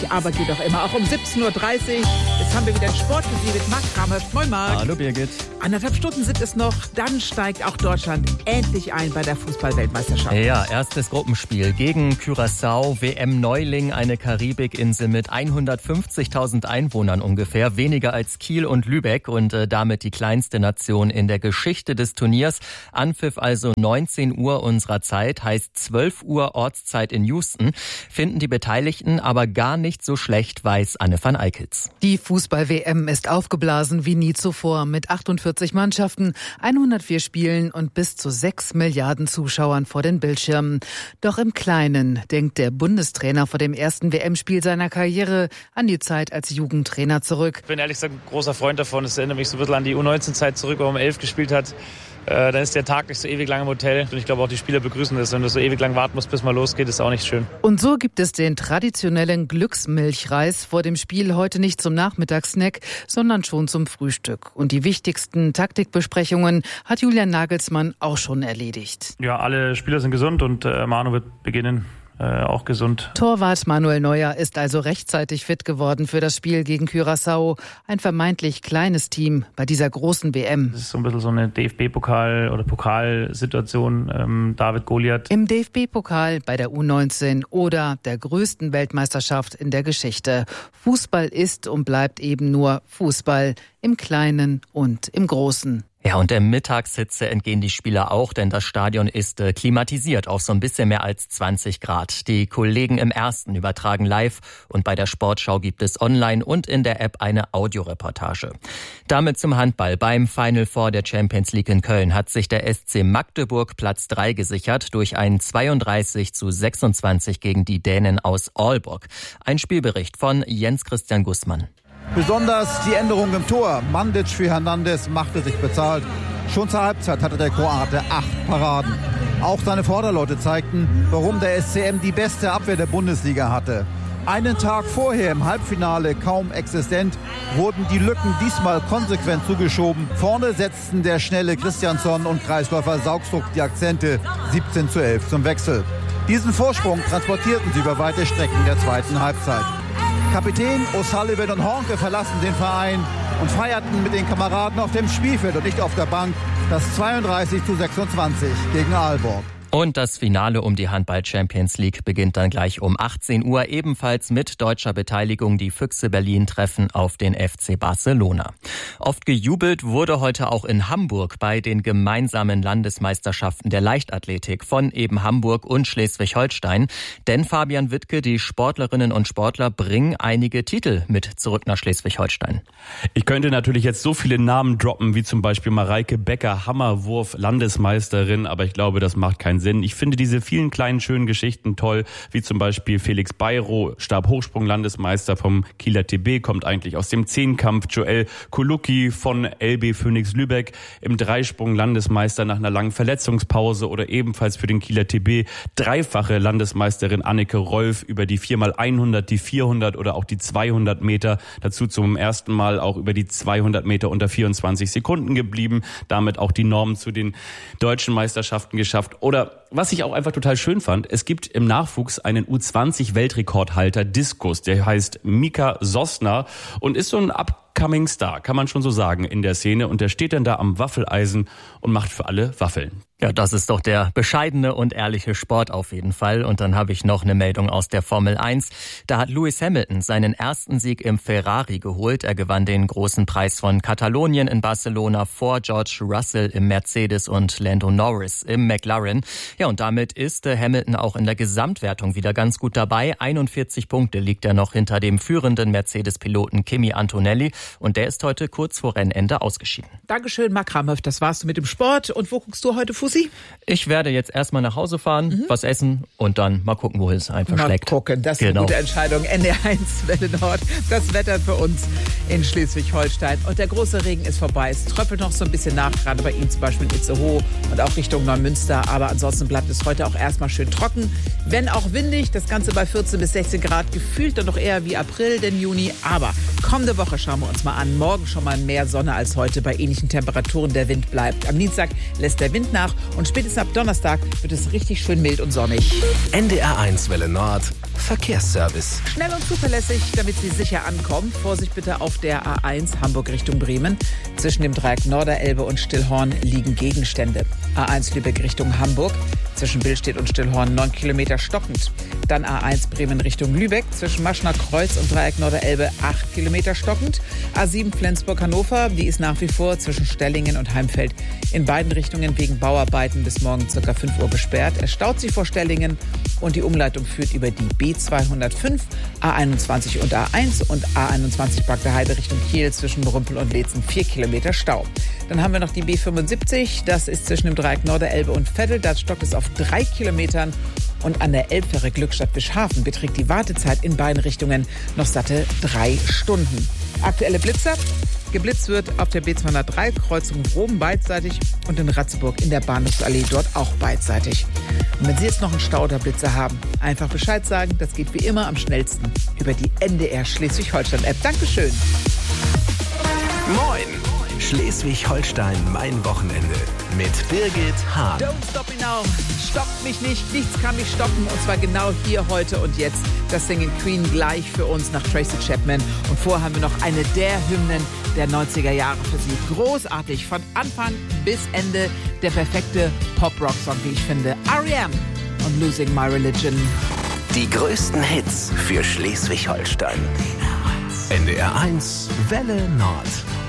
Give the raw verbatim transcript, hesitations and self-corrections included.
Die Arbeit geht doch immer, auch um siebzehn Uhr dreißig. Jetzt haben wir wieder ein Sport für Sie mit Marc Kramhöft. Moin Marc. Hallo Birgit. Anderthalb Stunden sind es noch, dann steigt auch Deutschland endlich ein bei der Fußball-Weltmeisterschaft. Ja, erstes Gruppenspiel gegen Curaçao, W M-Neuling, eine Karibikinsel mit hundertfünfzigtausend Einwohnern ungefähr, weniger als Kiel und Lübeck und äh, damit die kleinste Nation in der Geschichte des Turniers. Anpfiff also neunzehn Uhr unserer Zeit, heißt zwölf Uhr Ortszeit in Houston. Finden die Beteiligten aber gar nicht so schlecht, weiß Anne van Eickels. Die Fußball-W M ist aufgeblasen wie nie zuvor mit achtundvierzig Mannschaften, hundertvier Spielen und bis zu sechs Milliarden Zuschauern vor den Bildschirmen. Doch im Kleinen denkt der Bundestrainer vor dem ersten W M-Spiel seiner Karriere an die Zeit als Jugendtrainer zurück. Ich bin ehrlich gesagt ein großer Freund davon. Es erinnert mich so ein bisschen an die U neunzehn Zeit zurück, wo man elf gespielt hat. Äh, dann ist der Tag nicht so ewig lang im Hotel. Und ich glaube auch die Spieler begrüßen das. Wenn du so ewig lang warten musst, bis mal losgeht, ist auch nicht schön. Und so gibt es den traditionellen Glücksmilchreis vor dem Spiel heute nicht zum Nachmittagssnack, sondern schon zum Frühstück. Und die wichtigsten Taktikbesprechungen hat Julian Nagelsmann auch schon erledigt. Ja, alle Spieler sind gesund und äh, Manu wird beginnen. Äh, auch gesund. Torwart Manuel Neuer ist also rechtzeitig fit geworden für das Spiel gegen Curaçao. Ein vermeintlich kleines Team bei dieser großen W M. Das ist so ein bisschen so eine D F B-Pokal- oder Pokalsituation. Ähm, David Goliath. Im D F B-Pokal, bei der U neunzehn oder der größten Weltmeisterschaft in der Geschichte. Fußball ist und bleibt eben nur Fußball im Kleinen und im Großen. Ja, und der Mittagshitze entgehen die Spieler auch, denn das Stadion ist äh, klimatisiert auf so ein bisschen mehr als zwanzig Grad. Die Kollegen im Ersten übertragen live und bei der Sportschau gibt es online und in der App eine Audioreportage. Damit zum Handball. Beim Final Four der Champions League in Köln hat sich der S C Magdeburg Platz drei gesichert durch einen zweiunddreißig zu sechsundzwanzig gegen die Dänen aus Aalborg. Ein Spielbericht von Jens Christian Gussmann. Besonders die Änderung im Tor. Mandic für Hernandez machte sich bezahlt. Schon zur Halbzeit hatte der Kroate acht Paraden. Auch seine Vorderleute zeigten, warum der S C M die beste Abwehr der Bundesliga hatte. Einen Tag vorher im Halbfinale kaum existent, wurden die Lücken diesmal konsequent zugeschoben. Vorne setzten der schnelle Christiansson und Kreisläufer Saugstruck die Akzente. siebzehn zu elf zum Wechsel. Diesen Vorsprung transportierten sie über weite Strecken der zweiten Halbzeit. Kapitän O'Sullivan und Hornke verlassen den Verein und feierten mit den Kameraden auf dem Spielfeld und nicht auf der Bank das zweiunddreißig zu sechsundzwanzig gegen Aalborg. Und das Finale um die Handball-Champions League beginnt dann gleich um achtzehn Uhr, ebenfalls mit deutscher Beteiligung. Die Füchse Berlin treffen auf den F C Barcelona. Oft gejubelt wurde heute auch in Hamburg bei den gemeinsamen Landesmeisterschaften der Leichtathletik von eben Hamburg und Schleswig-Holstein. Denn Fabian Wittke, die Sportlerinnen und Sportler bringen einige Titel mit zurück nach Schleswig-Holstein. Ich könnte natürlich jetzt so viele Namen droppen, wie zum Beispiel Mareike Becker, Hammerwurf, Landesmeisterin, aber ich glaube, das macht keinen Sinn. Ich finde diese vielen kleinen, schönen Geschichten toll, wie zum Beispiel Felix Beiro, Stabhochsprung-Landesmeister vom Kieler T B, kommt eigentlich aus dem Zehnkampf. Joel Kolucki von L B Phoenix Lübeck, im Dreisprung Landesmeister nach einer langen Verletzungspause, oder ebenfalls für den Kieler T B dreifache Landesmeisterin Anneke Rolf über die vier mal hundert, die vierhundert oder auch die zweihundert Meter. Dazu zum ersten Mal auch über die zweihundert Meter unter vierundzwanzig Sekunden geblieben, damit auch die Norm zu den deutschen Meisterschaften geschafft. Oder was ich auch einfach total schön fand, es gibt im Nachwuchs einen U zwanzig Weltrekordhalter Diskus, der heißt Mika Sosna und ist so ein upcoming Star, kann man schon so sagen, in der Szene, und der steht dann da am Waffeleisen und macht für alle Waffeln. Ja, das ist doch der bescheidene und ehrliche Sport auf jeden Fall. Und dann habe ich noch eine Meldung aus der Formel eins. Da hat Lewis Hamilton seinen ersten Sieg im Ferrari geholt. Er gewann den großen Preis von Katalonien in Barcelona vor George Russell im Mercedes und Lando Norris im McLaren. Ja, und damit ist Hamilton auch in der Gesamtwertung wieder ganz gut dabei. einundvierzig Punkte liegt er noch hinter dem führenden Mercedes-Piloten Kimi Antonelli. Und der ist heute kurz vor Rennende ausgeschieden. Dankeschön, Marc Kramhöft. Das war's mit dem Sport. Und wo guckst du heute Fuß? Ich werde jetzt erstmal nach Hause fahren, mhm. was essen und dann mal gucken, wo es einfach mal schlägt. Mal gucken, das ist genau. Eine gute Entscheidung. N D R eins, Welle Nord, das Wetter für uns in Schleswig-Holstein. Und der große Regen ist vorbei. Es tröppelt noch so ein bisschen nach, gerade bei Ihnen zum Beispiel in Itzehoe und auch Richtung Neumünster. Aber ansonsten bleibt es heute auch erstmal schön trocken. Wenn auch windig, das Ganze bei vierzehn bis sechzehn Grad, gefühlt dann noch eher wie April, denn Juni. Aber kommende Woche schauen wir uns mal an. Morgen schon mal mehr Sonne als heute bei ähnlichen Temperaturen. Der Wind bleibt. Am Dienstag lässt der Wind nach und spätestens ab Donnerstag wird es richtig schön mild und sonnig. N D R eins Welle Nord Verkehrsservice. Schnell und zuverlässig, damit Sie sicher ankommen. Vorsicht bitte auf der A eins Hamburg Richtung Bremen. Zwischen dem Dreieck Norderelbe und Stillhorn liegen Gegenstände. A eins Lübeck Richtung Hamburg. Zwischen Billstedt und Stillhorn neun Kilometer stockend. Dann A eins Bremen Richtung Lübeck. Zwischen Maschner Kreuz und Dreieck Norderelbe acht Kilometer stockend. A sieben Flensburg-Hannover. Die ist nach wie vor zwischen Stellingen und Heimfeld in beiden Richtungen wegen Bauarbeiten bis morgen ca. fünf Uhr gesperrt. Es staut sich vor Stellingen und die Umleitung führt über die B zweihundertfünf, A einundzwanzig und A eins und A einundzwanzig Bagde Heide Richtung Kiel zwischen Brümpel und Leetzen vier Kilometer Stau. Dann haben wir noch die B fünfundsiebzig, das ist zwischen dem Dreieck Norderelbe und Veddel, da stockt es auf drei Kilometern. Und an der Elbfähre Glückstadt-Bischhafen beträgt die Wartezeit in beiden Richtungen noch satte drei Stunden. Aktuelle Blitzer. Geblitzt wird auf der B zweihundertdrei, Kreuzung Groben beidseitig und in Ratzeburg in der Bahnhofsallee dort auch beidseitig. Und wenn Sie jetzt noch einen Stau oder Blitzer haben, einfach Bescheid sagen. Das geht wie immer am schnellsten über die N D R Schleswig-Holstein-App. Dankeschön. Moin! Schleswig-Holstein, mein Wochenende mit Birgit Hahn. Don't stop me now. Stoppt mich nicht. Nichts kann mich stoppen. Und zwar genau hier, heute und jetzt. Das singen Queen gleich für uns nach Tracy Chapman. Und vorher haben wir noch eine der Hymnen der neunziger Jahre für Sie. Großartig. Von Anfang bis Ende der perfekte Pop-Rock-Song, wie ich finde. R E M und Losing My Religion. Die größten Hits für Schleswig-Holstein. N D R eins Welle Nord.